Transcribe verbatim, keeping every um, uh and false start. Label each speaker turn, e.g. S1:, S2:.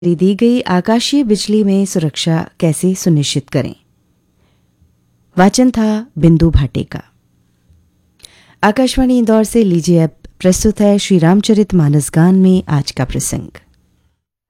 S1: दी गई आकाशीय बिजली में सुरक्षा कैसे सुनिश्चित करें। वाचन था बिंदु भाटे का। आकाशवाणी इंदौर से लीजिए अब प्रस्तुत है श्री रामचरित मानस गान में आज का प्रसंग।